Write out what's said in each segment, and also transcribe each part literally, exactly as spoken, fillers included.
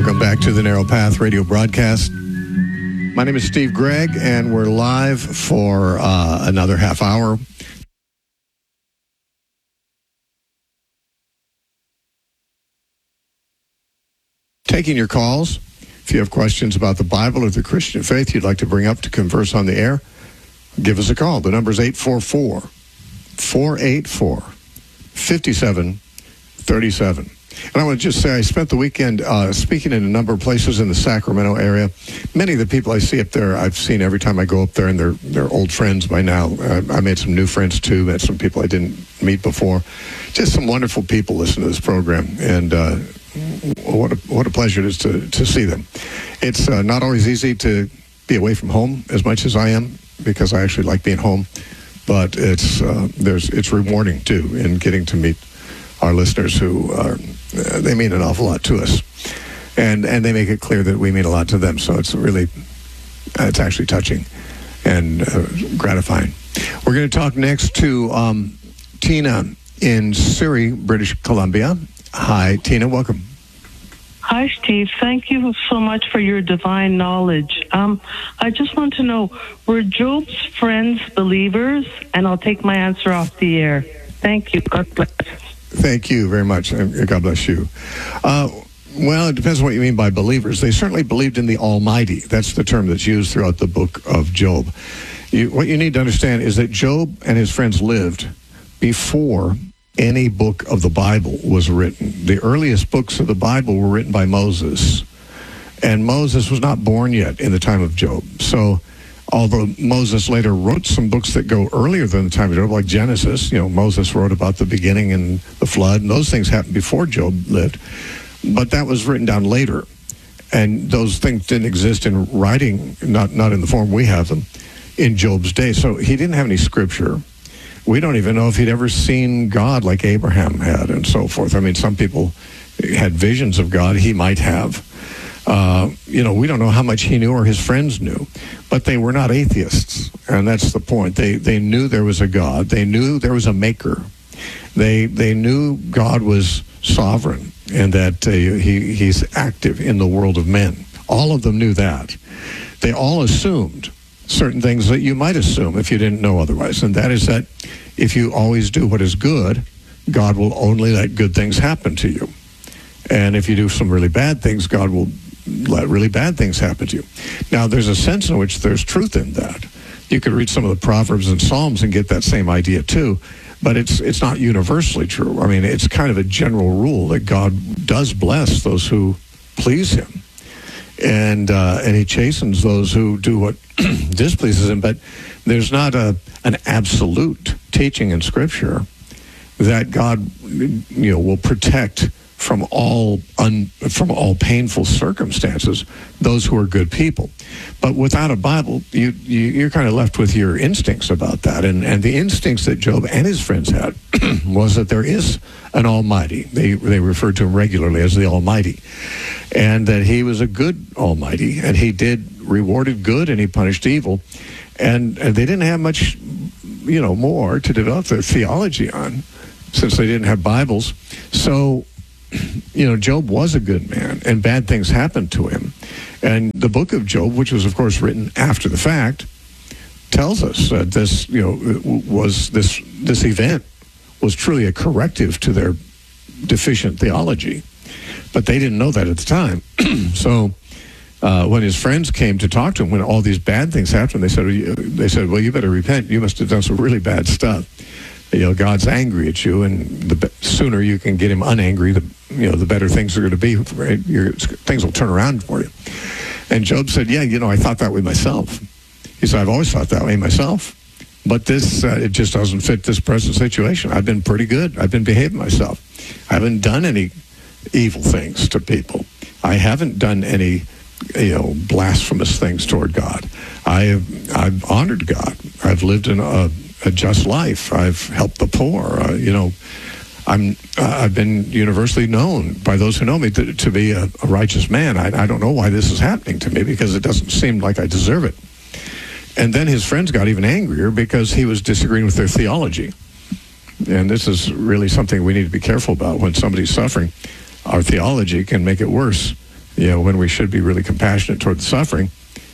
Welcome back to the Narrow Path radio broadcast. My name is Steve Gregg, and we're live for uh, another half hour. Taking your calls. If you have questions about the Bible or the Christian faith you'd like to bring up to converse on the air, give us a call. The number is eight four four, four eight four, five seven three seven. And I want to just say I spent the weekend uh, speaking in a number of places in the Sacramento area. Many of the people I see up there, I've seen every time I go up there, and they're, they're old friends by now. Uh, I made some new friends, too. Met some people I didn't meet before. Just some wonderful people listen to this program. And uh, what a, what a pleasure it is to, to see them. It's uh, not always easy to be away from home as much as I am, because I actually like being home. But it's uh, there's it's rewarding, too, in getting to meet our listeners who are, uh, they mean an awful lot to us. And and they make it clear that we mean a lot to them. So it's really, uh, it's actually touching and uh, gratifying. We're going to talk next to um, Tina in Surrey, British Columbia. Hi, Tina. Welcome. Hi, Steve. Thank you so much for your divine knowledge. Um, I just want to know, were Job's friends believers? And I'll take my answer off the air. Thank you. God bless. Thank you very much. God bless you. Uh, well, it depends on what you mean by believers. They certainly believed in the Almighty. That's the term that's used throughout the book of Job. You, what you need to understand is that Job and his friends lived before any book of the Bible was written. The earliest books of the Bible were written by Moses, and Moses was not born yet in the time of Job. So although Moses later wrote some books that go earlier than the time of Job, like Genesis, you know, Moses wrote about the beginning and the flood, and those things happened before Job lived. But that was written down later. And those things didn't exist in writing, not, not in the form we have them, in Job's day. So he didn't have any scripture. We don't even know if he'd ever seen God like Abraham had and so forth. I mean, some people had visions of God. He might have. Uh, you know, we don't know how much he knew or his friends knew, but they were not atheists, and that's the point. They they knew there was a God. They knew there was a maker. They they knew God was sovereign and that uh, he he's active in the world of men. All of them knew that. They all assumed certain things that you might assume if you didn't know otherwise, and that is that if you always do what is good, God will only let good things happen to you. And if you do some really bad things, God will let really bad things happen to you. Now, there's a sense in which there's truth in that. You could read some of the Proverbs and Psalms and get that same idea too, but it's it's not universally true. I mean, it's kind of a general rule that God does bless those who please him, and uh, and he chastens those who do what displeases him. But there's not a an absolute teaching in Scripture that God, you know, will protect from all un, from all painful circumstances those who are good people. But without a Bible, you, you you're kind of left with your instincts about that. And and the instincts that Job and his friends had was that there is an Almighty. They they referred to him regularly as the Almighty, and that he was a good Almighty, and he did rewarded good and he punished evil, and, and they didn't have much, you know, more to develop their theology on, since they didn't have Bibles. So, you know, Job was a good man, and bad things happened to him. And the book of Job, which was, of course, written after the fact, tells us that this, you know, was this this event was truly a corrective to their deficient theology. But they didn't know that at the time. So uh, when his friends came to talk to him, when all these bad things happened, they said, they said, well, you better repent. You must have done some really bad stuff. You know, God's angry at you, and the sooner you can get him unangry, the you know the better things are going to be. Right? Your, things will turn around for you. And Job said, "Yeah, you know, I thought that way myself." He said, "I've always thought that way myself, but this uh, it just doesn't fit this present situation. I've been pretty good. I've been behaving myself. I haven't done any evil things to people. I haven't done any, you know, blasphemous things toward God. I have I've honored God. I've lived in a a just life. I've helped the poor. Uh, you know, I'm, uh, I've been universally known by those who know me to, to be a, a righteous man. I, I don't know why this is happening to me, because it doesn't seem like I deserve it." And then his friends got even angrier because he was disagreeing with their theology. And this is really something we need to be careful about. When somebody's suffering, our theology can make it worse. you know, when we should be really compassionate toward the suffering,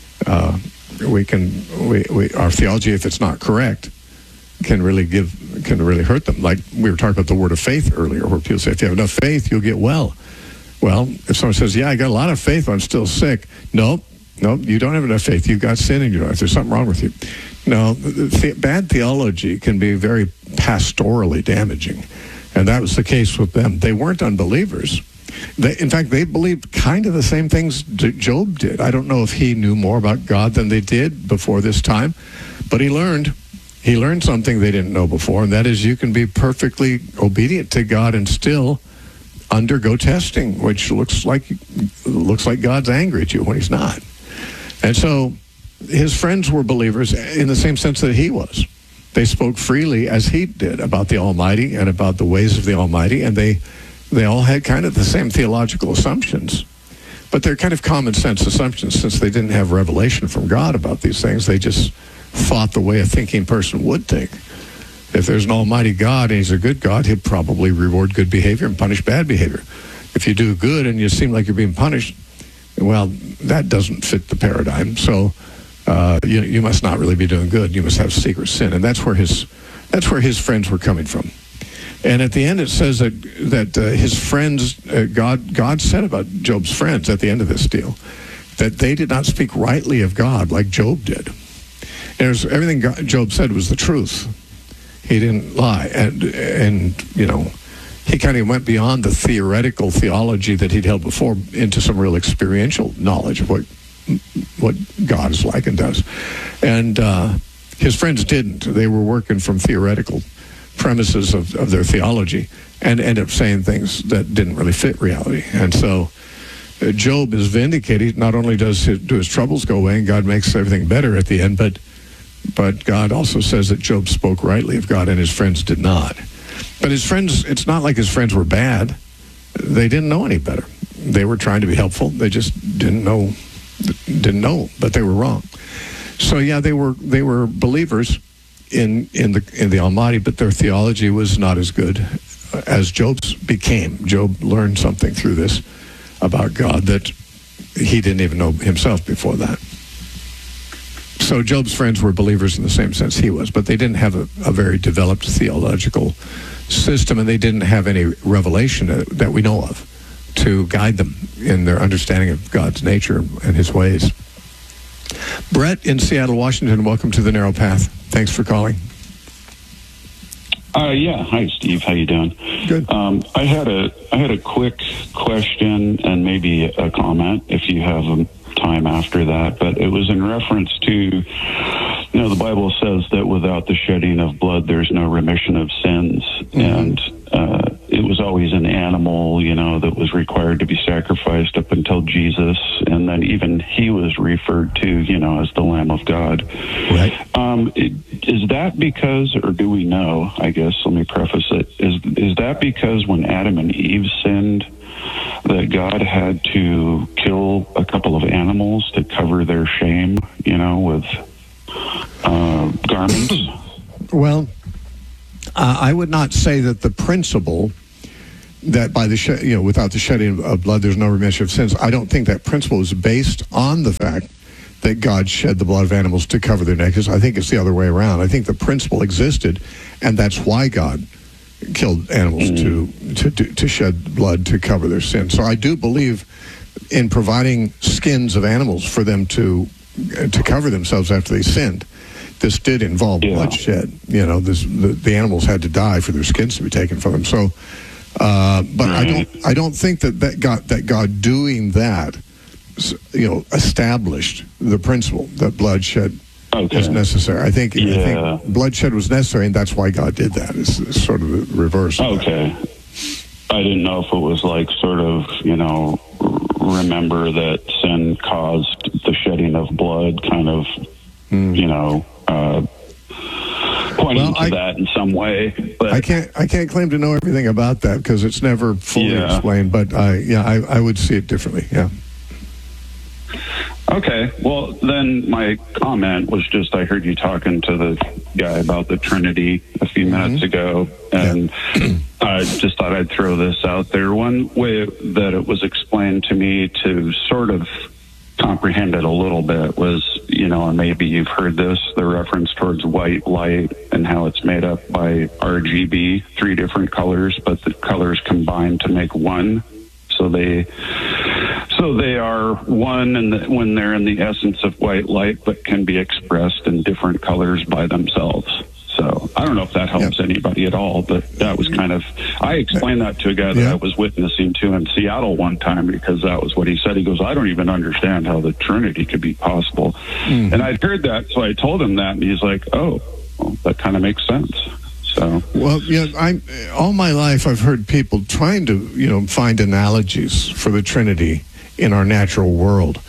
uh, we can, we, we, our theology, if it's not correct, can really give, can really hurt them. Like we were talking about the word of faith earlier, where people say, if you have enough faith, you'll get well. Well, if someone says, yeah, I got a lot of faith, but I'm still sick. Nope, nope, you don't have enough faith. You've got sin in your life. There's something wrong with you. No, the, the, bad theology can be very pastorally damaging. And that was the case with them. They weren't unbelievers. They, in fact, they believed kind of the same things Job did. I don't know if he knew more about God than they did before this time, but he learned. He learned something they didn't know before, and that is you can be perfectly obedient to God and still undergo testing, which looks like looks like God's angry at you when he's not. And so his friends were believers in the same sense that he was. They spoke freely as he did about the Almighty and about the ways of the Almighty, and they they all had kind of the same theological assumptions. But they're kind of common sense assumptions since they didn't have revelation from God about these things. They just thought the way a thinking person would think. If there's an almighty God and he's a good God, he'll probably reward good behavior and punish bad behavior. If you do good and you seem like you're being punished, well, that doesn't fit the paradigm. So uh, you, you must not really be doing good. You must have secret sin. And that's where his that's where his friends were coming from. And at the end it says that that uh, his friends, uh, God God said about Job's friends at the end of this deal, that they did not speak rightly of God like Job did. There's, everything God, Job said was the truth. He didn't lie. And, and you know, he kind of went beyond the theoretical theology that he'd held before into some real experiential knowledge of what what God is like and does. And uh, his friends didn't. They were working from theoretical premises of, of their theology and ended up saying things that didn't really fit reality. And so uh, Job is vindicated. Not only does his, do his troubles go away and God makes everything better at the end, but But God also says that Job spoke rightly of God and his friends did not. But his friends, it's not like his friends were bad. They didn't know any better. They were trying to be helpful. They just didn't know, didn't know, but they were wrong. So yeah, they were they were believers in in the in the Almighty, but their theology was not as good as Job's became. Job learned something through this about God that he didn't even know himself before that. So Job's friends were believers in the same sense he was, but they didn't have a, a very developed theological system, and they didn't have any revelation that we know of to guide them in their understanding of God's nature and his ways. Brett in Seattle, Washington, welcome to the Narrow Path. Thanks for calling. Uh, yeah. Hi, Steve. How you doing? Good. Um, I had a I had a quick question and maybe a comment if you have um, time after that. But it was in reference to, you know, the Bible says that without the shedding of blood, there's no remission of sins, mm-hmm. and uh, it was always an animal, you know, that was required to be sacrificed up until Jesus, and then even he was referred to, you know, as the Lamb of God. Right. Um, it, is that because, or do we know, I guess, let me preface it, is, is that because when Adam and Eve sinned, that God had to kill a couple of animals to cover their shame, you know, with uh, garments? Well, uh, I would not say that the principle that by the sh- you know without the shedding of blood there's no remission of sins. I don't think that principle is based on the fact that God shed the blood of animals to cover their nakedness. I think it's the other way around. I think the principle existed, and that's why God killed animals mm. to, to to shed blood to cover their sins. So I do believe in providing skins of animals for them to to cover themselves after they sinned. This did involve yeah. bloodshed. You know, this the, the animals had to die for their skins to be taken from them. So, uh, but right. I don't I don't think that that God that God doing that, you know, established the principle that bloodshed okay. is necessary. I think, yeah. I think bloodshed was necessary, and that's why God did that. It's, it's sort of the reverse. Okay. I didn't know if it was like sort of, you know, remember that sin caused the shedding of blood, kind of, mm. you know, uh, pointing well, to I, that in some way. But I can't I can't claim to know everything about that because it's never fully yeah. explained. But I, yeah, I, I would see it differently. Yeah. Okay, well, then my comment was just I heard you talking to the guy about the Trinity a few mm-hmm. minutes ago, and yeah. I just thought I'd throw this out there. One way that it was explained to me to sort of comprehend it a little bit was, you know, and maybe you've heard this, the reference towards white light and how it's made up by R G B, three different colors, but the colors combine to make one. So they, so they are one, and the, when they're in the essence of white light, but can be expressed in different colors by themselves. So I don't know if that helps yep. anybody at all, but that was kind of, I explained that to a guy that yeah. I was witnessing to in Seattle one time, because that was what he said. He goes, I don't even understand how the Trinity could be possible. Mm-hmm. And I'd heard that, so I told him that, and he's like, oh, well, that kind of makes sense. So, well, yeah, I all my life I've heard people trying to, you know, find analogies for the Trinity in our natural world,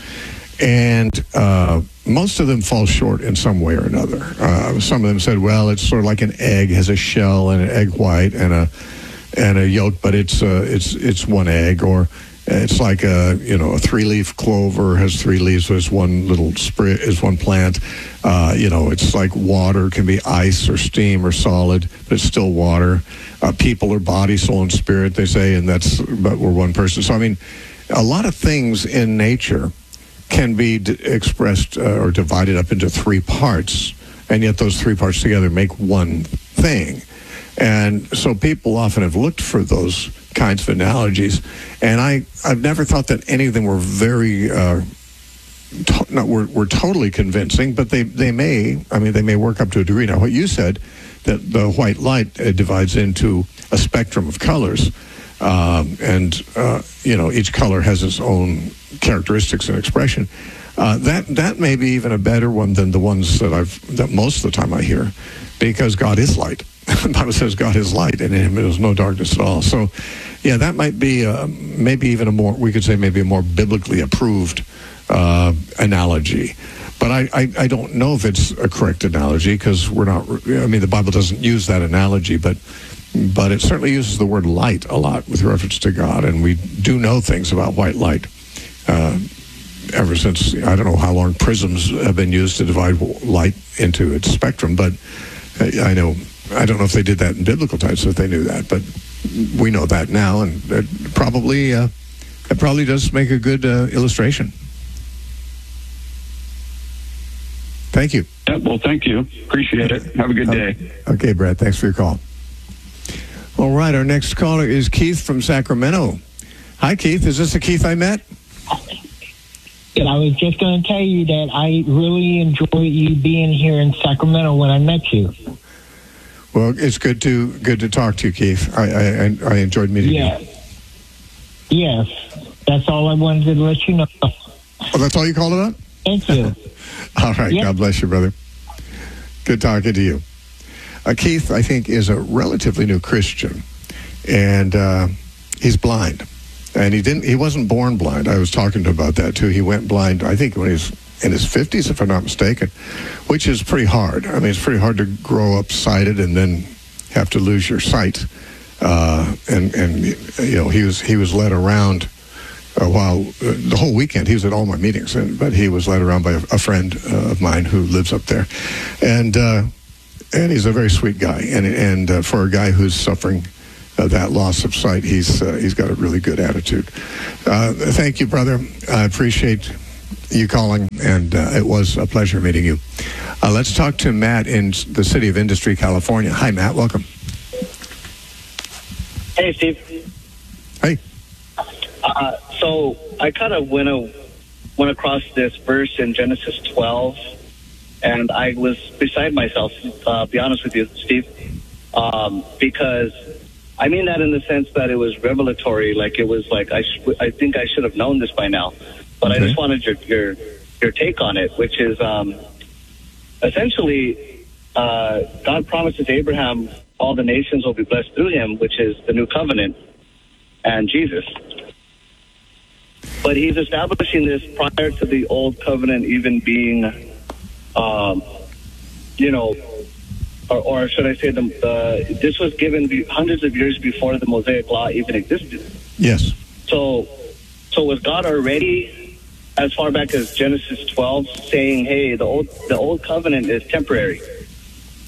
and uh, most of them fall short in some way or another. Uh, some of them said, well, it's sort of like an egg, has a shell and an egg white and a and a yolk, but it's uh, it's it's one egg. Or it's like a, you know, a three-leaf clover has three leaves, so it's one little spray, is one plant. Uh, you know, it's like water, can be ice or steam or solid, but it's still water. Uh, people are body, soul, and spirit, they say, and that's, but we're one person. So, I mean, a lot of things in nature can be d- expressed uh, or divided up into three parts, and yet those three parts together make one thing. And so people often have looked for those kinds of analogies, and I, I've never thought that any of them were very, uh, to, not, were, were totally convincing, but they, they may, I mean, they may work up to a degree. Now, what you said, that the white light uh, divides into a spectrum of colors, um, and, uh, you know, each color has its own characteristics and expression. Uh, that that may be even a better one than the ones that I've, that most of the time I hear, because God is light. The Bible says God is light, and in him there is no darkness at all. So, yeah, that might be uh, maybe even a more, we could say maybe a more biblically approved uh, analogy. But I, I, I don't know if it's a correct analogy, because we're not, I mean, the Bible doesn't use that analogy, but but it certainly uses the word light a lot with reference to God, and we do know things about white light. Uh, ever since, I don't know how long prisms have been used to divide light into its spectrum, but I know, I don't know if they did that in biblical times, if they knew that, but we know that now, and it probably, uh, it probably does make a good uh, illustration. Thank you. Yeah, well, thank you. Appreciate it. Have a good day. Okay, Brad, thanks for your call. All right, our next caller is Keith from Sacramento. Hi, Keith. Is this the Keith I met? And I was just going to tell you that I really enjoyed you being here in Sacramento when I met you. Well, it's good to good to talk to you, Keith. I I, I enjoyed meeting yeah. you. Yes, that's all I wanted to let you know. Oh, that's all you called about? Thank you. All right. Yep. God bless you, brother. Good talking to you. Uh, Keith, I think, is a relatively new Christian, and uh, he's blind. And he didn't. He wasn't born blind. I was talking to him about that too. He went blind, I think, when he was in his fifties, if I'm not mistaken, which is pretty hard. I mean, it's pretty hard to grow up sighted and then have to lose your sight. Uh, and and you know, he was he was led around uh, while uh, the whole weekend. He was at all my meetings, and, but he was led around by a, a friend uh, of mine who lives up there, and uh, and he's a very sweet guy. And and uh, for a guy who's suffering Uh, that loss of sight, he's uh, he's got a really good attitude. Uh, thank you, brother. I appreciate you calling, and uh, it was a pleasure meeting you. Uh, let's talk to Matt in the city of Industry, California. Hi, Matt. Welcome. Hey, Steve. Hey. Uh, so I kind of went a, went across this verse in Genesis twelve, and I was beside myself. Uh, be honest with you, Steve, um, because. I mean that in the sense that it was revelatory, like it was like I sh- I think I should have known this by now, but okay. I just wanted your your your take on it, which is um, essentially uh, God promises Abraham all the nations will be blessed through him, which is the new covenant and Jesus. But he's establishing this prior to the old covenant even being, um, you know. Or, or should I say, the, uh, this was given be, hundreds of years before the Mosaic Law even existed. Yes. So, so was God already, as far back as Genesis twelve, saying, "Hey, the old the old covenant is temporary"?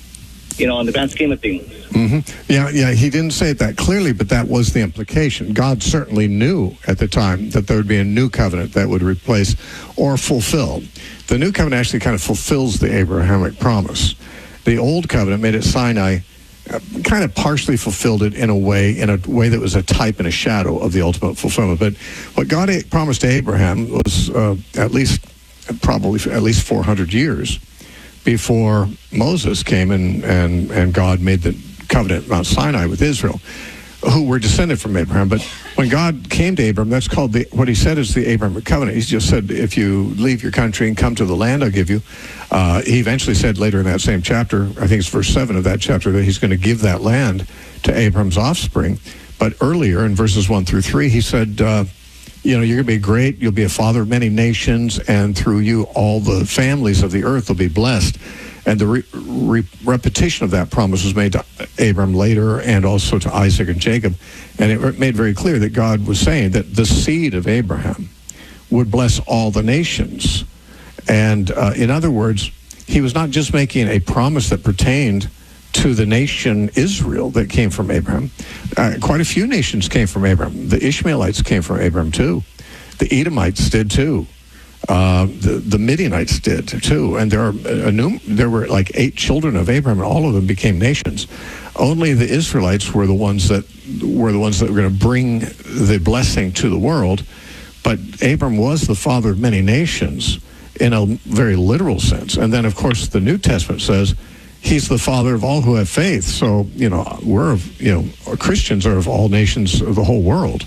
you know, in the grand scheme of things. Mm-hmm. Yeah, yeah, he didn't say it that clearly, but that was the implication. God certainly knew at the time that there would be a new covenant that would replace or fulfill. The new covenant actually kind of fulfills the Abrahamic promise. The old covenant made it Sinai, uh, kind of partially fulfilled it in a way, in a way that was a type and a shadow of the ultimate fulfillment. But what God a- promised to Abraham was uh, at least, probably at least four hundred years before Moses came and, and, and God made the covenant at Mount Sinai with Israel, who were descended from Abraham. But when God came to Abraham, that's called the, what he said is the Abrahamic covenant. He just said, if you leave your country and come to the land I'll give you. Uh, he eventually said later in that same chapter, I think it's verse seven of that chapter, that he's going to give that land to Abraham's offspring. But earlier in verses one through three, he said, uh, you know, you're going to be great. You'll be a father of many nations, and through you, all the families of the earth will be blessed. And the re- re- repetition of that promise was made to Abram later and also to Isaac and Jacob. And it made very clear that God was saying that the seed of Abraham would bless all the nations. And uh, in other words, he was not just making a promise that pertained to the nation Israel that came from Abraham. Uh, quite a few nations came from Abraham. The Ishmaelites came from Abraham too. The Edomites did too. Uh, the, the Midianites did too. And there are a new, there were like eight children of Abraham, and all of them became nations. Only the Israelites were the ones that were the ones that were going to bring the blessing to the world. But Abram was the father of many nations in a very literal sense. And then, of course, the New Testament says he's the father of all who have faith. So, you know, we're, of, you know, Christians are of all nations of the whole world.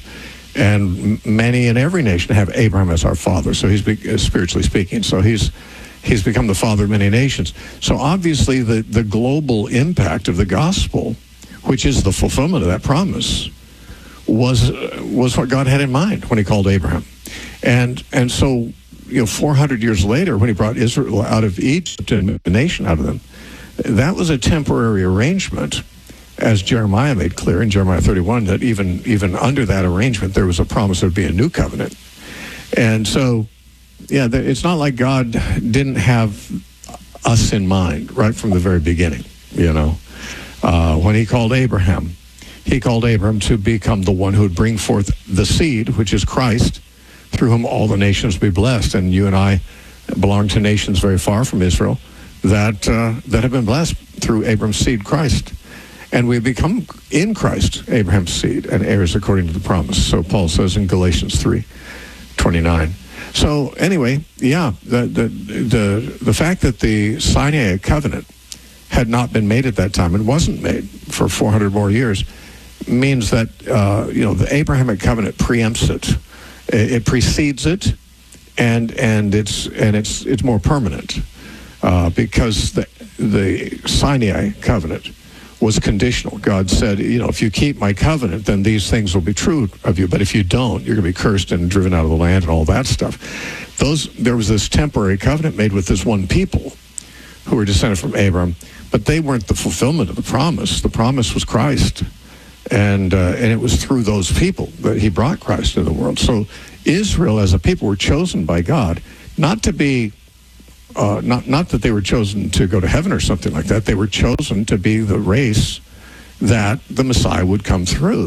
And many in every nation have Abraham as our father. So he's be, spiritually speaking. So he's he's become the father of many nations. So obviously the, the global impact of the gospel, which is the fulfillment of that promise, was was what God had in mind when he called Abraham. And and so, you know, four hundred years later, when he brought Israel out of Egypt and the nation out of them, that was a temporary arrangement, as Jeremiah made clear in Jeremiah thirty-one, that even even under that arrangement, there was a promise there would be a new covenant. And so, yeah, it's not like God didn't have us in mind right from the very beginning, you know. Uh, when he called Abraham, he called Abraham to become the one who would bring forth the seed, which is Christ, through whom all the nations be blessed. And you and I belong to nations very far from Israel that uh, that have been blessed through Abraham's seed, Christ. And we become in Christ, Abraham's seed, and heirs according to the promise. So Paul says in Galatians three twenty-nine. So anyway, yeah, the the the, the fact that the Sinai covenant had not been made at that time and wasn't made for four hundred more years means that, uh, you know, the Abrahamic covenant preempts it. It precedes it, and and it's and it's it's more permanent. Uh, because the, the Sinai covenant was conditional. God said, you know, if you keep my covenant, then these things will be true of you. But if you don't, you're going to be cursed and driven out of the land and all that stuff. Those There was this temporary covenant made with this one people who were descended from Abram, but they weren't the fulfillment of the promise. The promise was Christ, and uh, and it was through those people that he brought Christ into the world. So Israel as a people were chosen by God, not to be Uh, not not that they were chosen to go to heaven or something like that. They were chosen to be the race that the Messiah would come through.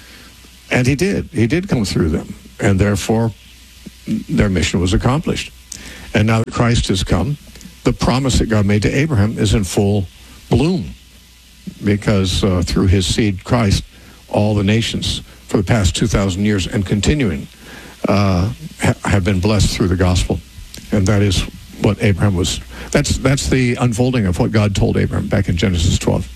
And he did. He did come through them. And therefore, their mission was accomplished. And now that Christ has come, the promise that God made to Abraham is in full bloom. Because uh, through his seed, Christ, all the nations for the past two thousand years and continuing uh, ha- have been blessed through the gospel. And that is what Abraham was, that's that's the unfolding of what God told Abraham back in Genesis twelve.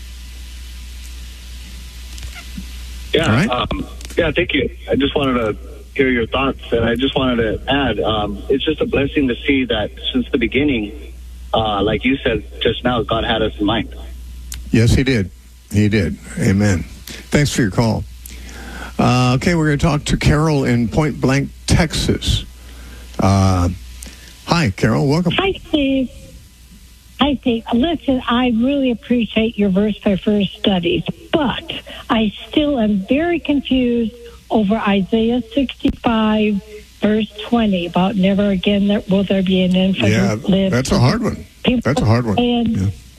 Yeah, All right? um, yeah, thank you. I just wanted to hear your thoughts, and I just wanted to add, um, it's just a blessing to see that since the beginning, uh, like you said just now, God had us in mind. Yes, he did. He did. Amen. Thanks for your call. Uh, okay, we're going to talk to Carol in Point Blank, Texas. Uh, Hi, Carol. Welcome. Hi, Steve. Hi, Steve. Listen, I really appreciate your verse-by-verse studies, but I still am very confused over Isaiah sixty-five, verse twenty, about never again will there be an infant Yeah, live. that's a hard one. People That's a hard one. And yeah.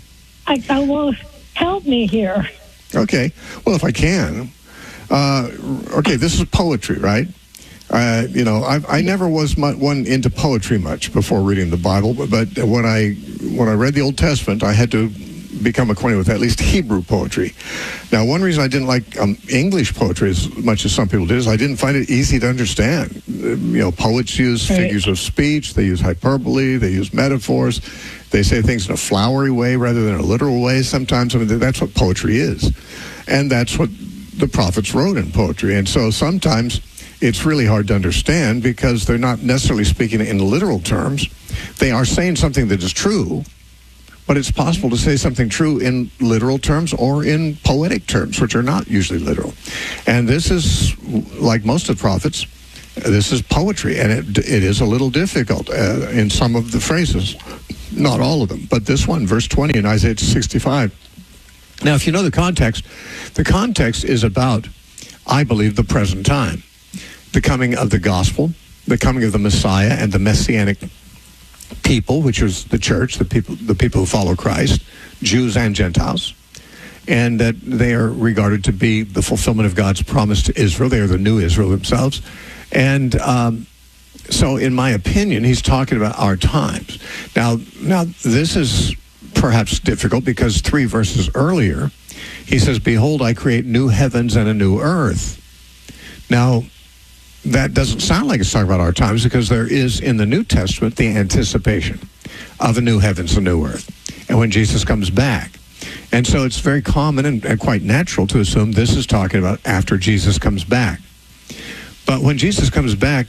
I, I will help me here. Okay. Well, if I can. Uh, okay, this is poetry, right? Uh, you know, I, I never was mu- one into poetry much before reading the Bible, but, but when I when I read the Old Testament, I had to become acquainted with at least Hebrew poetry. Now, one reason I didn't like um, English poetry as much as some people did is I didn't find it easy to understand. Uh, you know, poets use Right. figures of speech, they use hyperbole, they use metaphors, they say things in a flowery way rather than a literal way sometimes. I mean, that's what poetry is. And that's what the prophets wrote in poetry. And so sometimes it's really hard to understand because they're not necessarily speaking in literal terms. They are saying something that is true, but it's possible to say something true in literal terms or in poetic terms, which are not usually literal. And this is, like most of the prophets, this is poetry, and it it is a little difficult uh, in some of the phrases. Not all of them, but this one, verse twenty in Isaiah sixty-five. Now, if you know the context, the context is about, I believe, the present time. The coming of the gospel, the coming of the Messiah and the Messianic people, which is the church, the people, the people who follow Christ, Jews and Gentiles, and that they are regarded to be the fulfillment of God's promise to Israel. They are the new Israel themselves. And um, so, in my opinion, he's talking about our times. Now, now this is perhaps difficult because three verses earlier, he says, "Behold, I create new heavens and a new earth." Now, that doesn't sound like it's talking about our times because there is in the New Testament the anticipation of a new heavens and new earth, and when Jesus comes back. And so it's very common and, and quite natural to assume this is talking about after Jesus comes back. But when Jesus comes back,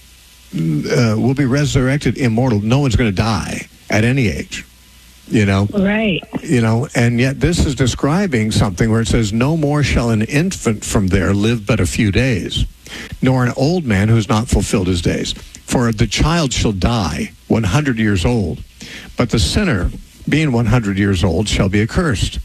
uh, we'll be resurrected immortal. No one's going to die at any age, you know. Right. You know, and yet this is describing something where it says, "No more shall an infant from there live but a few days, nor an old man who has not fulfilled his days. For the child shall die one hundred years old, but the sinner, being one hundred years old, shall be accursed."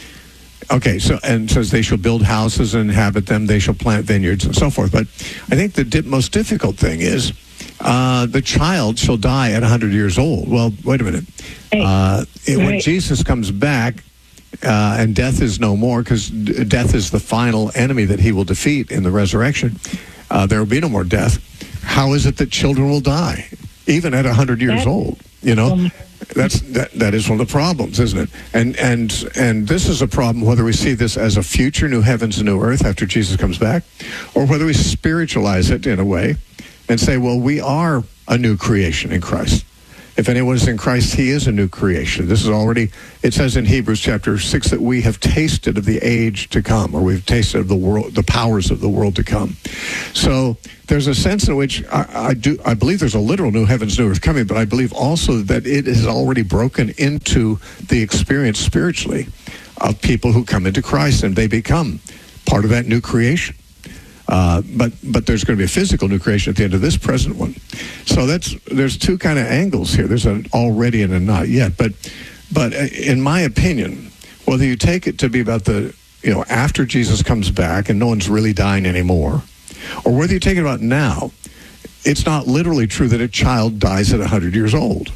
Okay, so, and says they shall build houses and inhabit them, they shall plant vineyards and so forth. But I think the di- most difficult thing is uh, the child shall die at one hundred years old. Well, wait a minute. Uh, it, when Right. Jesus comes back, uh, and death is no more, because d- death is the final enemy that he will defeat in the resurrection, uh, there will be no more death. How is it that children will die, even at one hundred years That- old? You know? Um, That's that. That is one of the problems, isn't it? And and and this is a problem whether we see this as a future new heavens and new earth after Jesus comes back, or whether we spiritualize it in a way and say, well, we are a new creation in Christ. If anyone is in Christ, he is a new creation. This is already, it says in Hebrews chapter six that we have tasted of the age to come, or we've tasted of the world, the powers of the world to come. So there's a sense in which I, I do, I believe there's a literal new heavens, new earth coming, but I believe also that it is already broken into the experience spiritually of people who come into Christ and they become part of that new creation. Uh, but but there's going to be a physical new creation at the end of this present one. So that's there's two kind of angles here. There's an already and a not yet. But but in my opinion, whether you take it to be about the, you know, after Jesus comes back and no one's really dying anymore, or whether you take it about now, it's not literally true that a child dies at one hundred years old.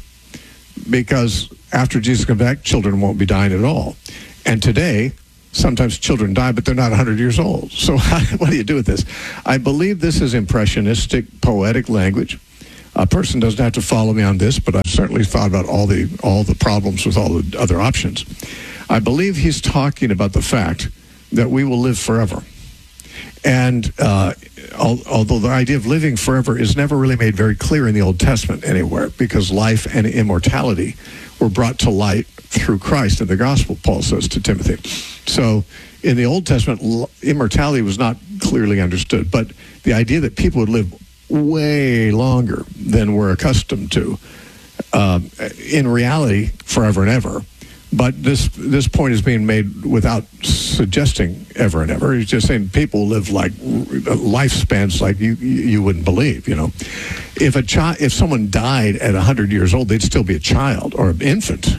Because after Jesus comes back, children won't be dying at all. And today, sometimes children die, but they're not one hundred years old. So how, what do you do with this? I believe this is impressionistic, poetic language. A person doesn't have to follow me on this, but I've certainly thought about all the all the problems with all the other options. I believe he's talking about the fact that we will live forever. And uh, al- although the idea of living forever is never really made very clear in the Old Testament anywhere, because life and immortality were brought to light through Christ in the gospel, Paul says to Timothy. So in the Old Testament, l- immortality was not clearly understood, but the idea that people would live way longer than we're accustomed to, um, in reality, forever and ever. But this this point is being made without suggesting ever and ever. He's just saying people live like lifespans like you you wouldn't believe. You know, if a child, if someone died at one hundred years old, they'd still be a child or an infant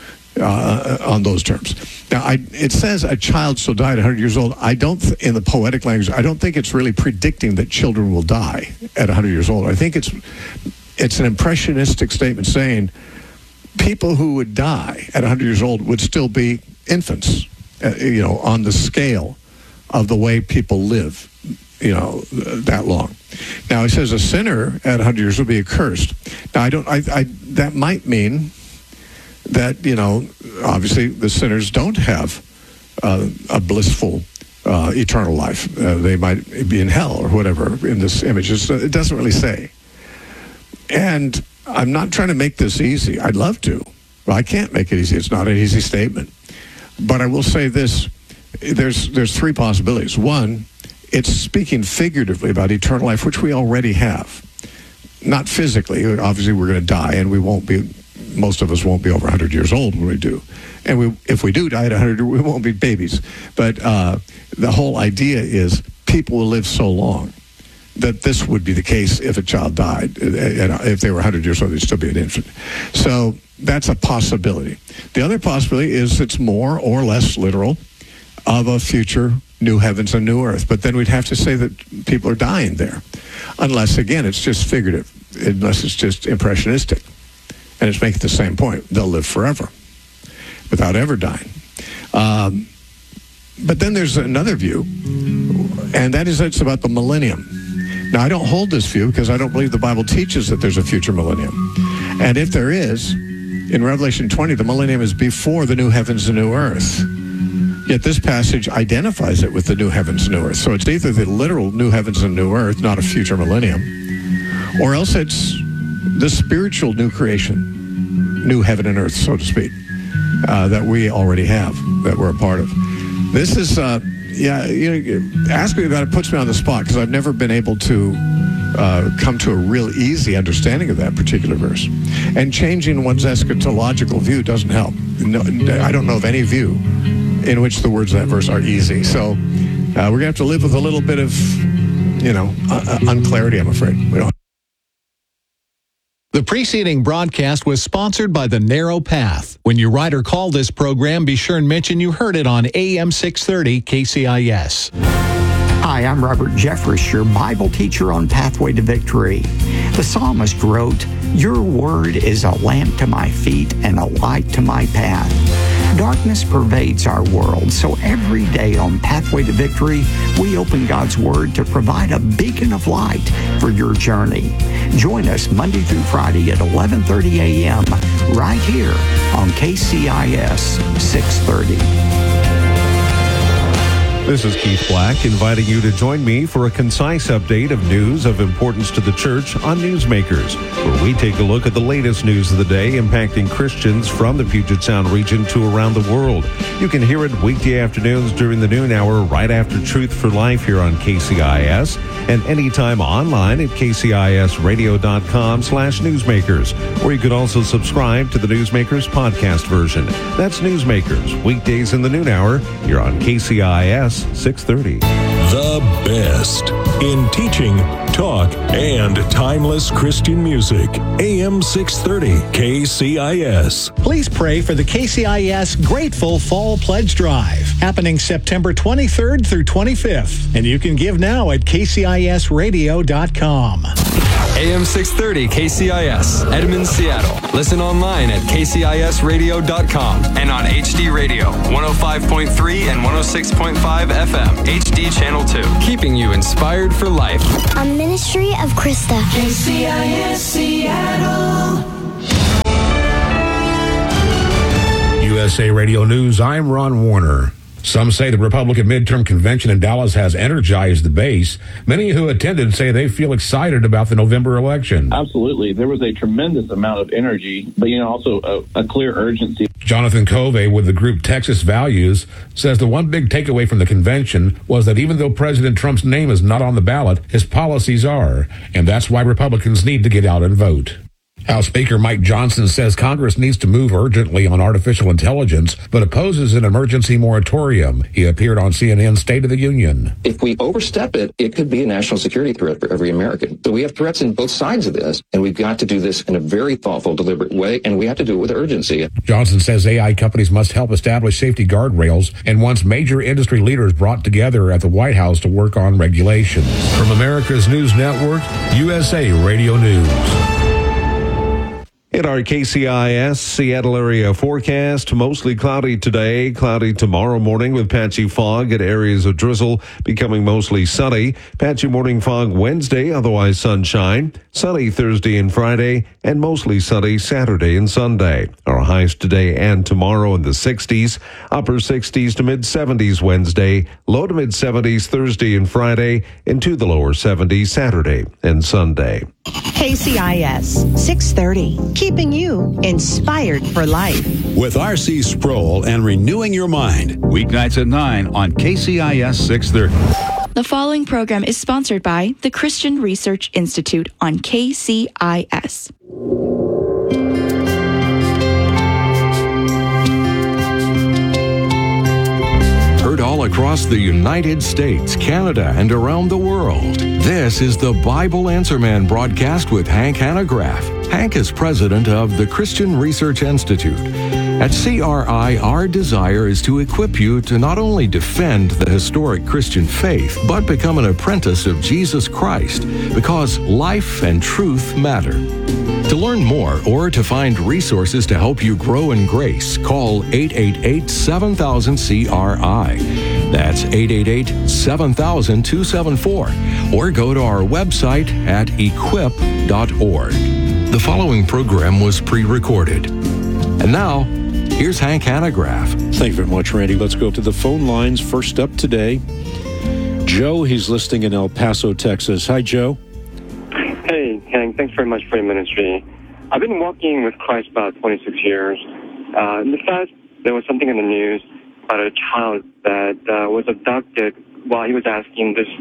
uh, on those terms. Now, I, it says a child shall die at one hundred years old. I don't, th- in the poetic language, I don't think it's really predicting that children will die at one hundred years old. I think it's it's an impressionistic statement saying people who would die at one hundred years old would still be infants, uh, you know, on the scale of the way people live, you know, that long. Now, he says a sinner at one hundred years will be accursed. Now, I don't, I, I, that might mean that, you know, obviously the sinners don't have uh, a blissful uh, eternal life. Uh, they might be in hell or whatever in this image. It's, it doesn't really say. And I'm not trying to make this easy. I'd love to. But I can't make it easy. It's not an easy statement. But I will say this. There's, there's three possibilities. One, it's speaking figuratively about eternal life, which we already have. Not physically. Obviously, we're going to die, and we won't be, most of us won't be over one hundred years old when we do. And we, if we do die at one hundred, we won't be babies. But uh, the whole idea is people will live so long that this would be the case if a child died. And if they were one hundred years old, they'd still be an infant. So that's a possibility. The other possibility is it's more or less literal of a future new heavens and new earth. But then we'd have to say that people are dying there. Unless, again, it's just figurative. Unless it's just impressionistic. And it's making the same point. They'll live forever without ever dying. Um, but then there's another view, and that is it's about the millennium. Now, I don't hold this view because I don't believe the Bible teaches that there's a future millennium. And if there is, in Revelation twenty, the millennium is before the new heavens and new earth. Yet this passage identifies it with the new heavens and new earth. So it's either the literal new heavens and new earth, not a future millennium, or else it's the spiritual new creation, new heaven and earth, so to speak, uh, that we already have, that we're a part of. This is, uh, yeah, you know, ask me about it puts me on the spot because I've never been able to uh, come to a real easy understanding of that particular verse. And changing one's eschatological view doesn't help. No, I don't know of any view in which the words of that verse are easy. So uh, we're going to have to live with a little bit of, you know, uh, unclarity, I'm afraid. We don't. The preceding broadcast was sponsored by The Narrow Path. When you write or call this program, be sure and mention you heard it on A M six thirty K C I S. Hi, I'm Robert Jeffress, your Bible teacher on Pathway to Victory. The psalmist wrote, "Your word is a lamp to my feet and a light to my path." Darkness pervades our world, so every day on Pathway to Victory, we open God's Word to provide a beacon of light for your journey. Join us Monday through Friday at eleven thirty a.m. right here on K C I S six thirty. This is Keith Black inviting you to join me for a concise update of news of importance to the church on Newsmakers, where we take a look at the latest news of the day impacting Christians from the Puget Sound region to around the world. You can hear it weekday afternoons during the noon hour right after Truth for Life here on K C I S and anytime online at kcisradio.com slash newsmakers, or you can also subscribe to the Newsmakers podcast version. That's Newsmakers, weekdays in the noon hour here on K C I S six thirty. The best in teaching, talk, and timeless Christian music. A M six thirty K C I S. Please pray for the K C I S Grateful Fall Pledge Drive, happening September twenty-third through twenty-fifth. And you can give now at K C I S radio dot com. A M six thirty K C I S, Edmond, Seattle. Listen online at K C I S radio dot com and on H D Radio, one oh five point three and one oh six point five F M, H D Channel two. Keeping you inspired for life. A ministry of Krista. K C I S Seattle. U S A Radio News, I'm Ron Warner. Some say the Republican midterm convention in Dallas has energized the base. Many who attended say they feel excited about the November election. Absolutely. There was a tremendous amount of energy, but you know, also a, a clear urgency. Jonathan Covey with the group Texas Values says the one big takeaway from the convention was that even though President Trump's name is not on the ballot, his policies are, and that's why Republicans need to get out and vote. House Speaker Mike Johnson says Congress needs to move urgently on artificial intelligence, but opposes an emergency moratorium. He appeared on C N N's State of the Union. If we overstep it, it could be a national security threat for every American. So we have threats in both sides of this, and we've got to do this in a very thoughtful, deliberate way, and we have to do it with urgency. Johnson says A I companies must help establish safety guardrails, and wants major industry leaders brought together at the White House to work on regulations. From America's News Network, U S A Radio News. In our K C I S Seattle area forecast, mostly cloudy today, cloudy tomorrow morning with patchy fog and areas of drizzle, becoming mostly sunny. Patchy morning fog Wednesday, otherwise sunshine. Sunny Thursday and Friday, and mostly sunny Saturday and Sunday. Our highs today and tomorrow in the sixties, upper sixties to mid seventies Wednesday, low to mid seventies Thursday and Friday, into the lower seventies Saturday and Sunday. K C I S six thirty, keeping you inspired for life. With R C Sproul and Renewing Your Mind. Weeknights at nine on K C I S six thirty. The following program is sponsored by the Christian Research Institute on K C I S. Heard all across the United States, Canada, and around the world. This is the Bible Answer Man broadcast with Hank Hanegraaff. Hank is president of the Christian Research Institute. At C R I, our desire is to equip you to not only defend the historic Christian faith, but become an apprentice of Jesus Christ, because life and truth matter. To learn more or to find resources to help you grow in grace, call eight eight eight, seven thousand, C R I. That's eight eight eight, seven thousand, two seven four. Or go to our website at equip dot org. The following program was pre-recorded. And now, here's Hank Hanegraaff. Thank you very much, Randy. Let's go to the phone lines. First up today, Joe. He's listening in El Paso, Texas. Hi, Joe. Hey, Hank. Thanks very much for your ministry. I've been walking with Christ about twenty-six years. Uh, in the past, there was something in the news about a child that uh, was abducted while he was asking this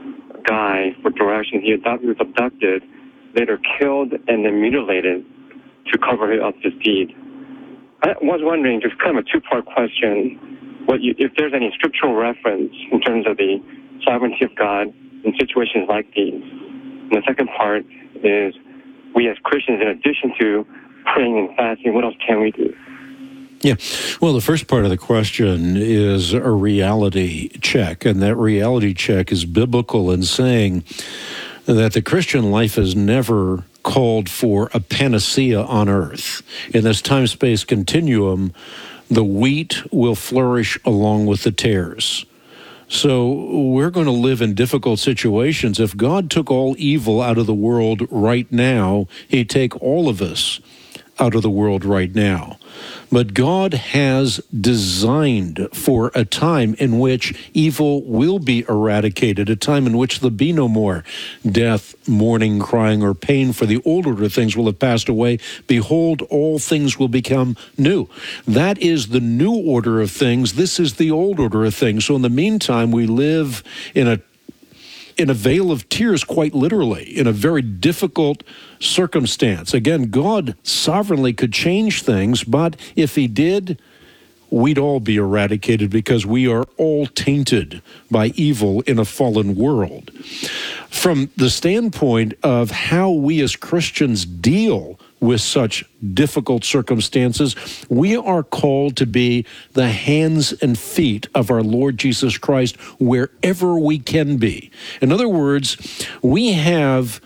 guy for directions. He, adopted, he was abducted, later killed, and then mutilated to cover up his deed. I was wondering, just kind of a two-part question, what you, if there's any scriptural reference in terms of the sovereignty of God in situations like these. And the second part is, we as Christians, in addition to praying and fasting, what else can we do? Yeah. Well, the first part of the question is a reality check, and that reality check is biblical in saying that the Christian life is never called for a panacea on earth. In this time-space continuum, the wheat will flourish along with the tares. So we're going to live in difficult situations. If God took all evil out of the world right now, he'd take all of us out of the world right now. But God has designed for a time in which evil will be eradicated, a time in which there'll be no more death, mourning, crying, or pain, for the old order of things will have passed away. Behold, all things will become new. That is the new order of things. This is the old order of things. So in the meantime, we live in a in a vale of tears, quite literally, in a very difficult circumstance. Again, God sovereignly could change things, but if he did, we'd all be eradicated because we are all tainted by evil in a fallen world. From the standpoint of how we as Christians deal with such difficult circumstances, we are called to be the hands and feet of our Lord Jesus Christ wherever we can be. In other words, we have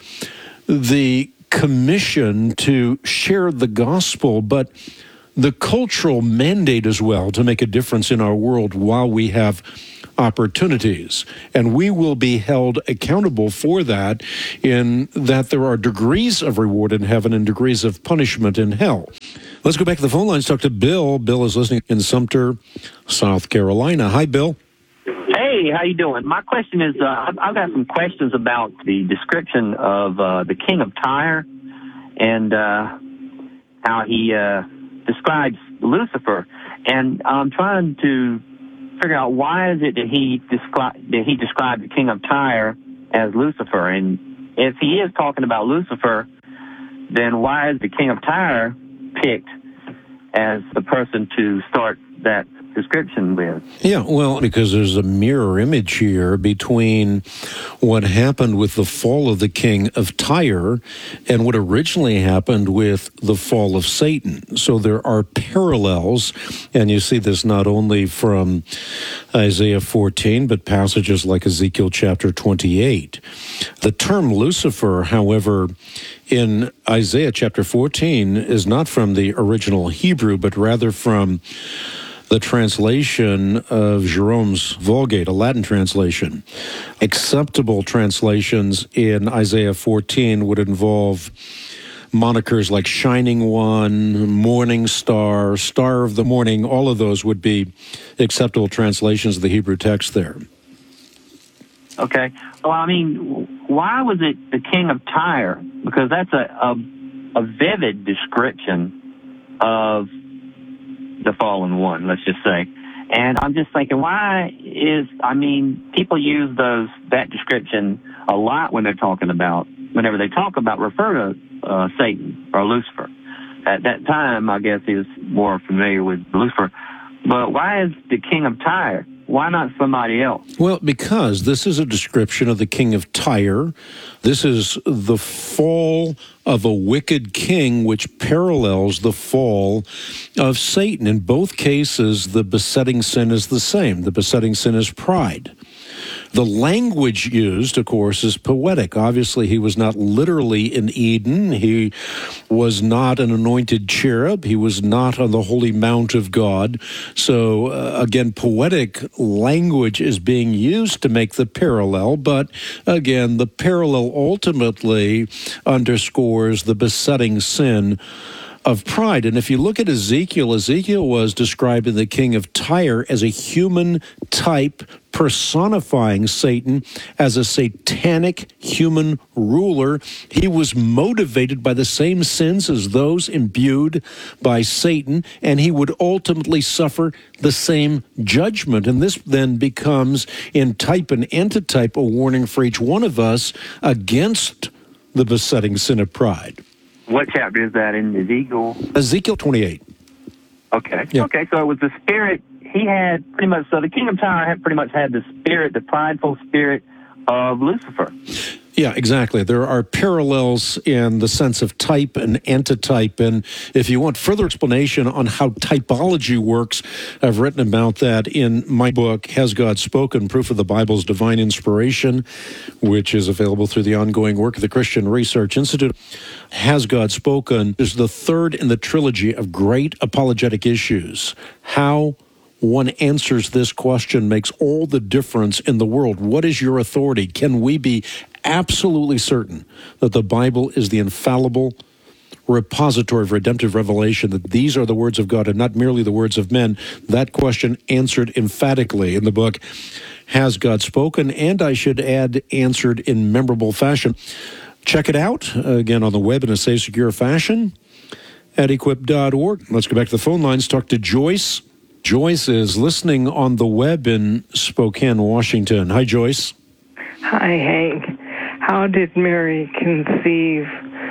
the commission to share the gospel, but the cultural mandate as well to make a difference in our world while we have opportunities. And we will be held accountable for that, in that there are degrees of reward in heaven and degrees of punishment in hell. Let's go back to the phone lines, talk to Bill. Bill is listening in Sumter, South Carolina. Hi, Bill. Hey, how you doing? My question is, uh, I've, I've got some questions about the description of uh, the king of Tyre and uh, how he uh, describes Lucifer. And I'm trying to figure out, why is it that he descri- that he described the king of Tyre as Lucifer? And if he is talking about Lucifer, then why is the king of Tyre picked as the person to start that description with. Yeah, well, because there's a mirror image here between what happened with the fall of the king of Tyre and what originally happened with the fall of Satan. So there are parallels, and you see this not only from Isaiah fourteen, but passages like Ezekiel chapter twenty-eight. The term Lucifer, however, in Isaiah chapter fourteen is not from the original Hebrew, but rather from the translation of Jerome's Vulgate, a Latin translation. Acceptable translations in Isaiah fourteen would involve monikers like Shining One, Morning Star, Star of the Morning. All of those would be acceptable translations of the Hebrew text there. Okay. Well, I mean, why was it the king of Tyre? Because that's a, a, a vivid description of the fallen one, let's just say. And I'm just thinking, why is, I mean, people use those that description a lot when they're talking about, whenever they talk about, refer to uh, Satan or Lucifer. At that time, I guess he was more familiar with Lucifer. But why is the king of Tyre? Why not somebody else? Well, because this is a description of the king of Tyre. This is the fall of a wicked king, which parallels the fall of Satan. In both cases, the besetting sin is the same. The besetting sin is pride. The language used, of course, is poetic. Obviously, he was not literally in Eden. He was not an anointed cherub. He was not on the holy mount of God. So, uh, again, poetic language is being used to make the parallel. But, again, the parallel ultimately underscores the besetting sin of pride. And if you look at Ezekiel, Ezekiel was describing the king of Tyre as a human type personifying Satan as a satanic human ruler. He was motivated by the same sins as those imbued by Satan, and he would ultimately suffer the same judgment. And this then becomes, in type and antitype, a warning for each one of us against the besetting sin of pride. What chapter is that in Ezekiel? Ezekiel twenty-eight. Okay. Yeah. Okay, so it was the spirit he had pretty much, so the king of Tyre had pretty much had the spirit, the prideful spirit of Lucifer. Yeah, exactly. There are parallels in the sense of type and antitype. And if you want further explanation on how typology works, I've written about that in my book, Has God Spoken? Proof of the Bible's Divine Inspiration, which is available through the ongoing work of the Christian Research Institute. Has God Spoken is the third in the trilogy of great apologetic issues. How one answers this question makes all the difference in the world. What is your authority? Can we be absolutely certain that the Bible is the infallible repository of redemptive revelation, that these are the words of God and not merely the words of men? That question answered emphatically in the book, Has God Spoken? And I should add, answered in memorable fashion. Check it out, again, on the web in a safe, secure fashion at equip dot org. Let's go back to the phone lines, talk to Joyce. Joyce is listening on the web in Spokane, Washington. Hi, Joyce. Hi, Hank. How did Mary conceive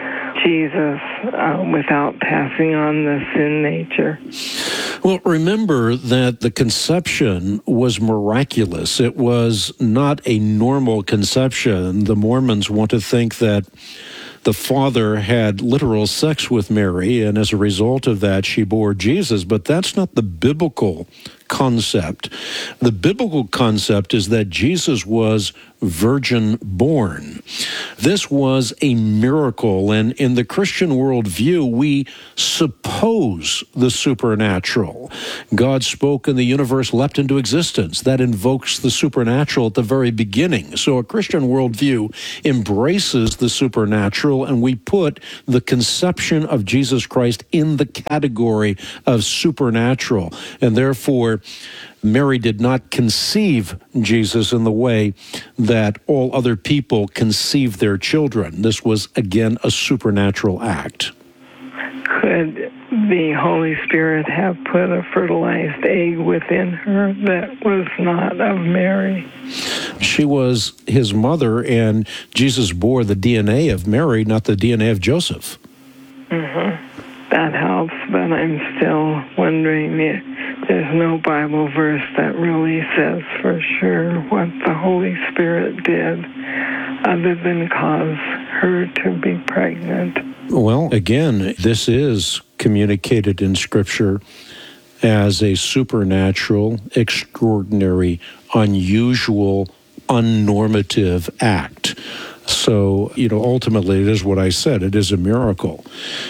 Jesus uh, without passing on the sin nature? Well, remember that the conception was miraculous. It was not a normal conception. The Mormons want to think that the father had literal sex with Mary, and as a result of that, she bore Jesus. But that's not the biblical concept. The biblical concept is that Jesus was virgin born. This was a miracle, and in the Christian worldview, we suppose the supernatural. God spoke and the universe leapt into existence. That invokes the supernatural at the very beginning. So a Christian worldview embraces the supernatural, and we put the conception of Jesus Christ in the category of supernatural. And therefore, Mary did not conceive Jesus in the way that all other people conceive their children. This was, again, a supernatural act. Could the Holy Spirit have put a fertilized egg within her that was not of Mary? She was his mother, and Jesus bore the D N A of Mary, not the D N A of Joseph. Mm-hmm. That helps, but I'm still wondering, there's no Bible verse that really says for sure what the Holy Spirit did other than cause her to be pregnant. Well, again, this is communicated in Scripture as a supernatural, extraordinary, unusual, unnormative act. So, you know, ultimately it is what I said. It is a miracle.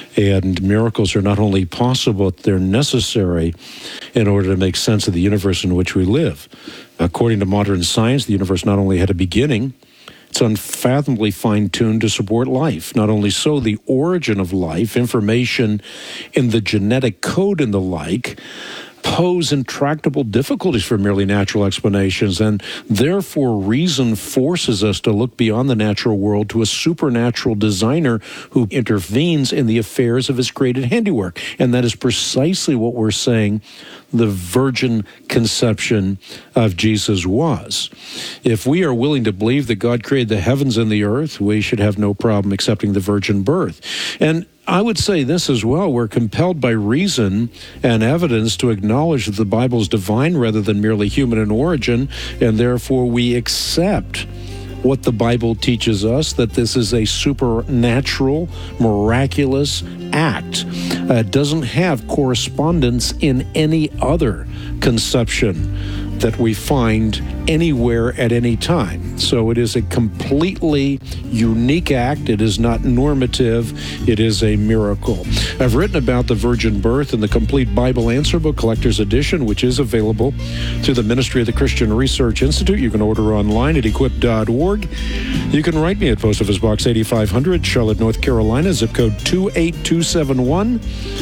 And miracles are not only possible, they're necessary in order to make sense of the universe in which we live. According to modern science, the universe not only had a beginning, it's unfathomably fine-tuned to support life. Not only so, the origin of life, information in the genetic code and the like, pose intractable difficulties for merely natural explanations, and therefore reason forces us to look beyond the natural world to a supernatural designer who intervenes in the affairs of his created handiwork. And that is precisely what we're saying the virgin conception of Jesus was. If we are willing to believe that God created the heavens and the earth, we should have no problem accepting the virgin birth. And I would say this as well. We're compelled by reason and evidence to acknowledge that the Bible is divine rather than merely human in origin, and therefore we accept what the Bible teaches us, that this is a supernatural, miraculous act. Uh, it doesn't have correspondence in any other conception that we find anywhere at any time. So it is a completely unique act. It is not normative. It is a miracle. I've written about the virgin birth in the Complete Bible Answer Book Collector's Edition, which is available through the Ministry of the Christian Research Institute. You can order online at equip dot org. You can write me at Post Office Box eighty-five hundred, Charlotte, North Carolina, zip code two eight two seven one.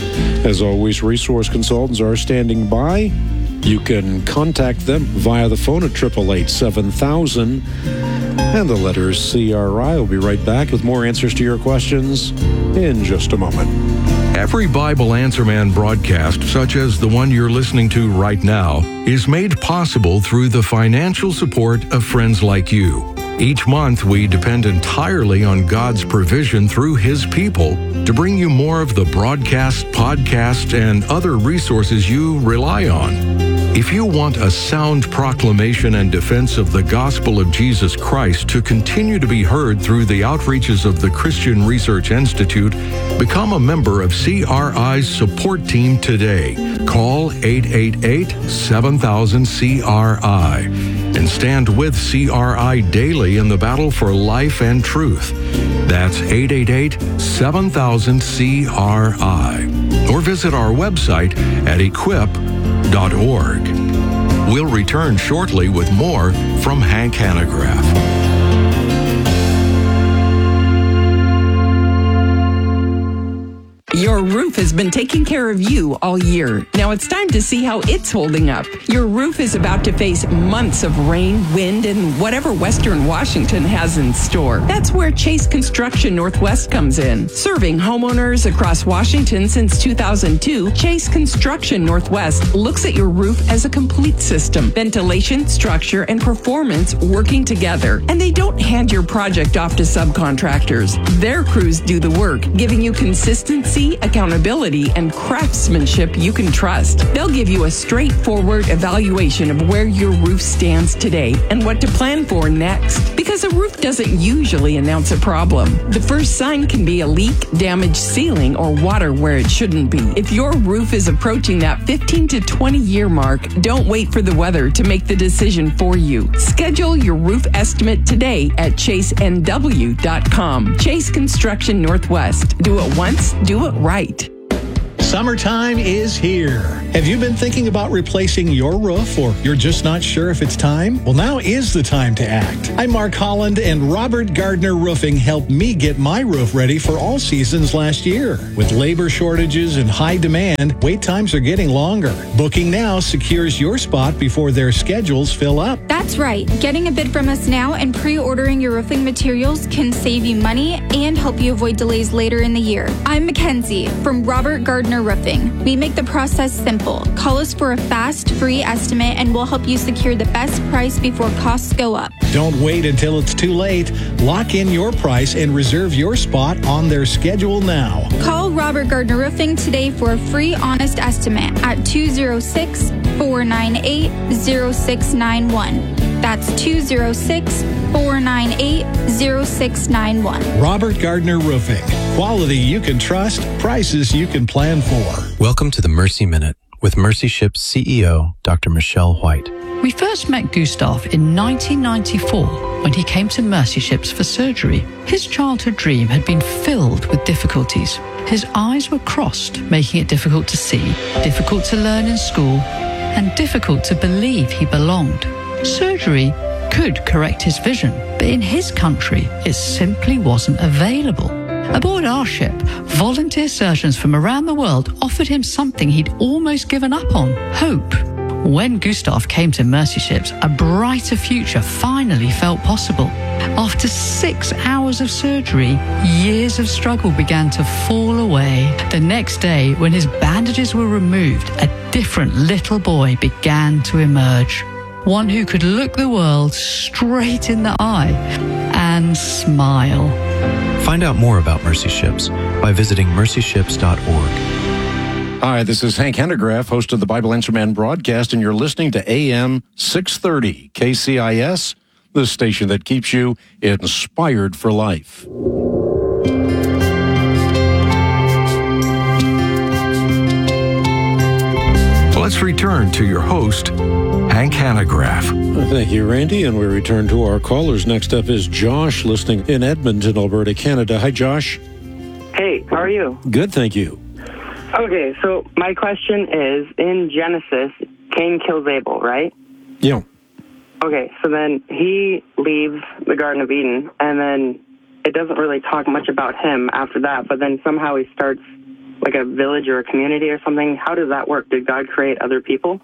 As always, resource consultants are standing by. You can contact them via the phone at eight eight eight, seven thousand and the letters C R I. We'll be right back with more answers to your questions in just a moment. Every Bible Answer Man broadcast, such as the one you're listening to right now, is made possible through the financial support of friends like you. Each month, we depend entirely on God's provision through His people to bring you more of the broadcast, podcast, and other resources you rely on. If you want a sound proclamation and defense of the gospel of Jesus Christ to continue to be heard through the outreaches of the Christian Research Institute, become a member of C R I's support team today. Call eight eight eight, seven thousand, C R I and stand with C R I daily in the battle for life and truth. That's eight eight eight, seven thousand, C R I. Or visit our website at equip dot org. We'll return shortly with more from Hank Hanegraaff. Your roof has been taking care of you all year. Now it's time to see how it's holding up. Your roof is about to face months of rain, wind, and whatever Western Washington has in store. That's where Chase Construction Northwest comes in. Serving homeowners across Washington since two thousand two, Chase Construction Northwest looks at your roof as a complete system. Ventilation, structure, and performance working together. And they don't hand your project off to subcontractors. Their crews do the work, giving you consistency, accountability, and craftsmanship you can trust. They'll give you a straightforward evaluation of where your roof stands today and what to plan for next. Because a roof doesn't usually announce a problem. The first sign can be a leak, damaged ceiling, or water where it shouldn't be. If your roof is approaching that fifteen to twenty year mark, don't wait for the weather to make the decision for you. Schedule your roof estimate today at chase n w dot com. Chase Construction Northwest. Do it once, do it right. Summertime is here. Have you been thinking about replacing your roof, or you're just not sure if it's time? Well, now is the time to act. I'm Mark Holland, and Robert Gardner Roofing helped me get my roof ready for all seasons last year. With labor shortages and high demand, wait times are getting longer. Booking now secures your spot before their schedules fill up. That's right. Getting a bid from us now and pre-ordering your roofing materials can save you money and help you avoid delays later in the year. I'm Mackenzie from Robert Gardner Roofing. We make the process simple. Call us for a fast, free estimate, and we'll help you secure the best price before costs go up. Don't wait until it's too late. Lock in your price and reserve your spot on their schedule now. Call Robert Gardner Roofing today for a free, honest estimate at two oh six, four nine eight, zero six nine one. That's two zero six, four nine eight, zero six nine one. Robert Gardner Roofing. Quality you can trust, prices you can plan for. Welcome to the Mercy Minute with Mercy Ship's C E O, Doctor Michelle White. We first met Gustav in nineteen ninety-four when he came to Mercy Ships for surgery. His childhood dream had been filled with difficulties. His eyes were crossed, making it difficult to see, difficult to learn in school, and difficult to believe he belonged. Surgery could correct his vision, but in his country, it simply wasn't available. Aboard our ship, volunteer surgeons from around the world offered him something he'd almost given up on: hope. When Gustav came to Mercy Ships, a brighter future finally felt possible. After six hours of surgery, years of struggle began to fall away. The next day, when his bandages were removed, a different little boy began to emerge. One who could look the world straight in the eye and smile. Find out more about Mercy Ships by visiting mercy ships dot org. Hi, this is Hank Hanegraaff, host of the Bible Answer Man broadcast, and you're listening to A M six thirty K C I S, the station that keeps you inspired for life. Let's return to your host, Hank Hanegraaff. Thank you, Randy. And we return to our callers. Next up is Josh, listening in Edmonton, Alberta, Canada. Hi, Josh. Hey, how are you? Good, thank you. Okay, so my question is, in Genesis, Cain kills Abel, right? Yeah. Okay, so then he leaves the Garden of Eden, and then it doesn't really talk much about him after that, but then somehow he starts like a village or a community or something. How does that work? Did God create other people?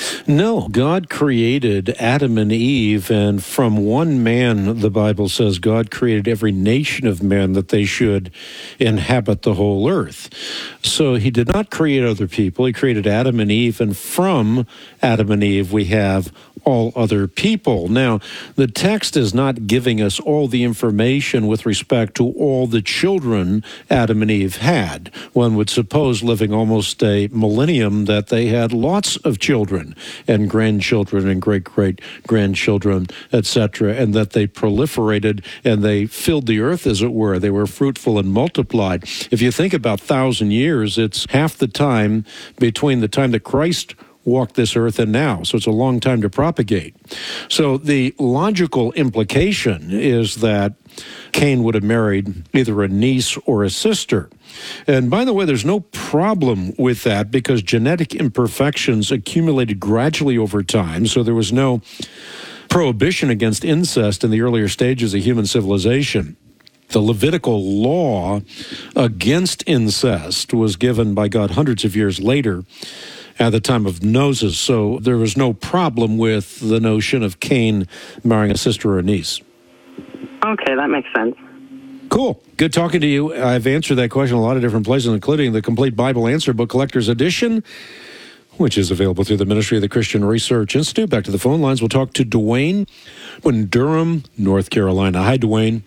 No, God created Adam and Eve, and from one man, the Bible says, God created every nation of men that they should inhabit the whole earth. So he did not create other people. He created Adam and Eve, and from Adam and Eve, we have all other people. Now, the text is not giving us all the information with respect to all the children Adam and Eve had. One would suppose, living almost a millennium, that they had lots of children and grandchildren and great-great-grandchildren, et cetera, and that they proliferated and they filled the earth, as it were. They were fruitful and multiplied. If you think about thousand years, it's half the time between the time that Christ walked this earth and now. So it's a long time to propagate. So the logical implication is that Cain would have married either a niece or a sister. And by the way, there's no problem with that because genetic imperfections accumulated gradually over time. So there was no prohibition against incest in the earlier stages of human civilization. The Levitical law against incest was given by God hundreds of years later at the time of Moses, so there was no problem with the notion of Cain marrying a sister or a niece. Okay, that makes sense. Cool. Good talking to you. I've answered that question in a lot of different places, including the Complete Bible Answer Book Collector's Edition, which is available through the Ministry of the Christian Research Institute. Back to the phone lines. We'll talk to Dwayne in Durham, North Carolina. Hi, Dwayne.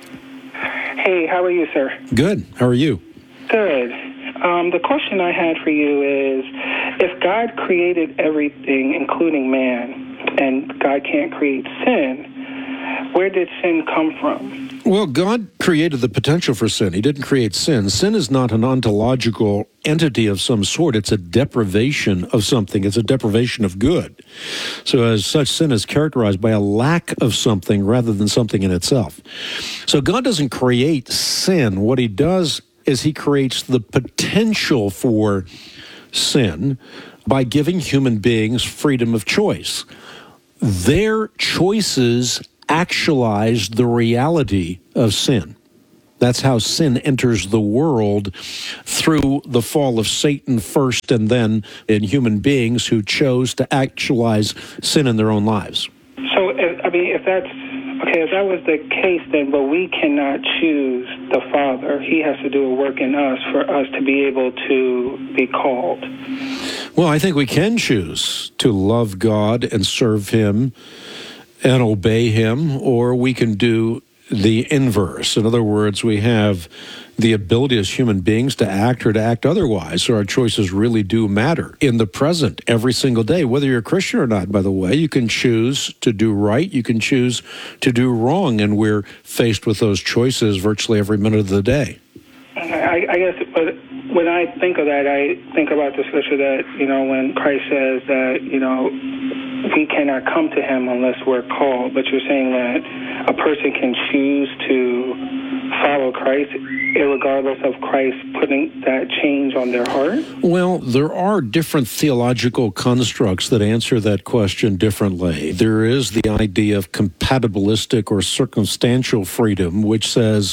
Hey, how are you, sir? Good. How are you? Good. Um, the question I had for you is, if God created everything, including man, and God can't create sin, where did sin come from? Well, God created the potential for sin. He didn't create sin. Sin is not an ontological entity of some sort. It's a deprivation of something. It's a deprivation of good. So as such, sin is characterized by a lack of something rather than something in itself. So God doesn't create sin. What he does is he creates the potential for sin by giving human beings freedom of choice. Their choices actualize the reality of sin. That's how sin enters the world, through the fall of Satan first and then in human beings who chose to actualize sin in their own lives. So, if, I mean, if that's, okay, if that was the case, then, but we cannot choose the Father. He has to do a work in us for us to be able to be called. Well, I think we can choose to love God and serve him and obey him, or we can do the inverse. In other words, we have the ability as human beings to act or to act otherwise. So our choices really do matter in the present every single day, whether you're a Christian or not, by the way. You can choose to do right. You can choose to do wrong. And we're faced with those choices virtually every minute of the day. I, I guess but when I think of that, I think about the scripture that, you know, when Christ says that, you know, we cannot come to him unless we're called. But you're saying that a person can choose to follow Christ irregardless of Christ putting that change on their heart? Well, there are different theological constructs that answer that question differently. There is the idea of compatibilistic or circumstantial freedom, which says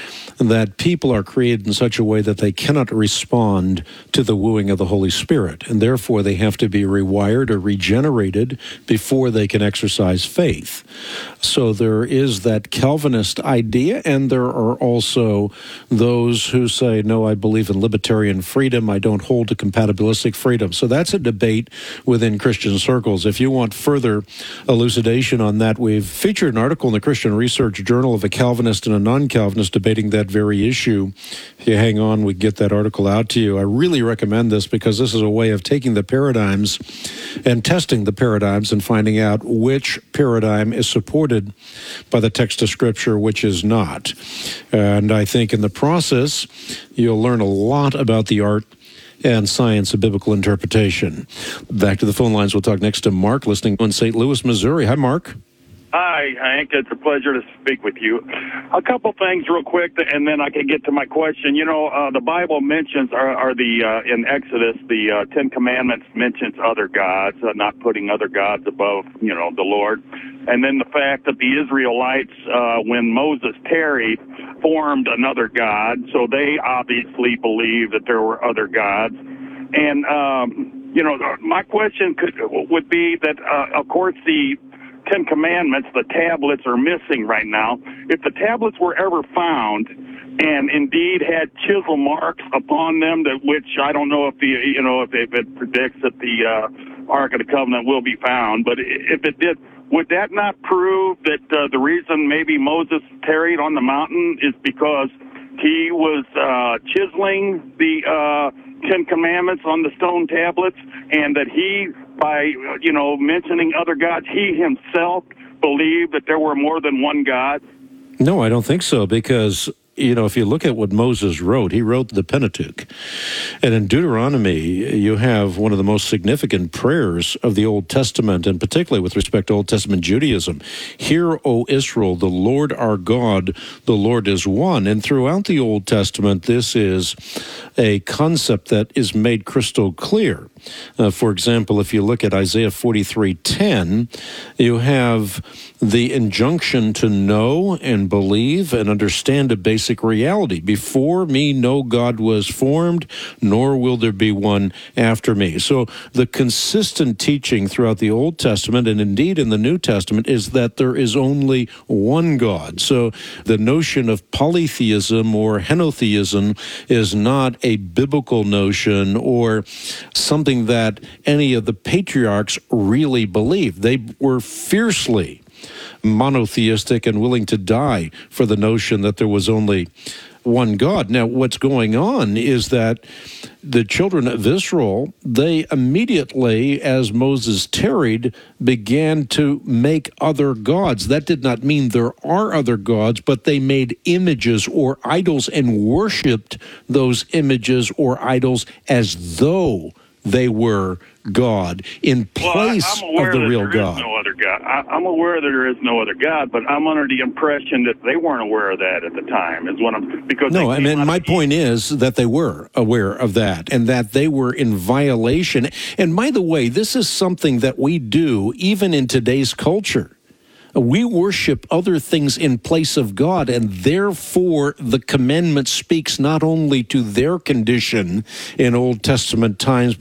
that people are created in such a way that they cannot respond to the wooing of the Holy Spirit, and therefore they have to be rewired or regenerated before they can exercise faith. So there is that Calvinist idea, and there are also those who say, no, I believe in libertarian freedom, I don't hold to compatibilistic freedom. So that's a debate within Christian circles. If you want further elucidation on that, we've featured an article in the Christian Research Journal of a Calvinist and a non-Calvinist debating that very issue. If you hang on, we get that article out to you. I really recommend this because this is a way of taking the paradigms and testing the paradigms and finding out which paradigm is supported by the text of Scripture, which is not. And I think in the process, you'll learn a lot about the art and science of biblical interpretation. Back to the phone lines. We'll talk next to Mark, listening in Saint Louis, Missouri. Hi, Mark. Hi, Hank. It's a pleasure to speak with you. A couple things real quick, and then I can get to my question. You know, uh, the Bible mentions, are, are the uh, in Exodus, the uh, Ten Commandments mentions other gods, uh, not putting other gods above, you know, the Lord. And then the fact that the Israelites, uh, when Moses tarried, formed another god, so they obviously believed that there were other gods. And, um, you know, my question could would be that, uh, of course, the Ten Commandments, the tablets are missing right now. If the tablets were ever found and indeed had chisel marks upon them, that which I don't know if the you know if it, if it predicts that the uh, Ark of the Covenant will be found, but if it did, would that not prove that uh, the reason maybe Moses tarried on the mountain is because he was uh, chiseling the uh, Ten Commandments on the stone tablets, and that he, by, you know, mentioning other gods, he himself believed that there were more than one God? No, I don't think so, because, you know, if you look at what Moses wrote, he wrote the Pentateuch. And in Deuteronomy, you have one of the most significant prayers of the Old Testament, and particularly with respect to Old Testament Judaism. Hear, O Israel, the Lord our God, the Lord is one. And throughout the Old Testament, this is a concept that is made crystal clear. Uh, for example, if you look at Isaiah forty-three ten, you have the injunction to know and believe and understand a basic reality. Before me, no God was formed, nor will there be one after me. So the consistent teaching throughout the Old Testament, and indeed in the New Testament, is that there is only one God. So the notion of polytheism or henotheism is not a biblical notion or something that any of the patriarchs really believed. They were fiercely monotheistic and willing to die for the notion that there was only one God. Now, what's going on is that the children of Israel, they immediately, as Moses tarried, began to make other gods. That did not mean there are other gods, but they made images or idols and worshipped those images or idols as though they were God in place well, of the real God. No other God. I, I'm aware that there is no other God, but I'm under the impression that they weren't aware of that at the time. Is what I'm because no. I mean, my point is that they were aware of that, and that they were in violation. And by the way, this is something that we do even in today's culture. We worship other things in place of God, and therefore the commandment speaks not only to their condition in Old Testament times,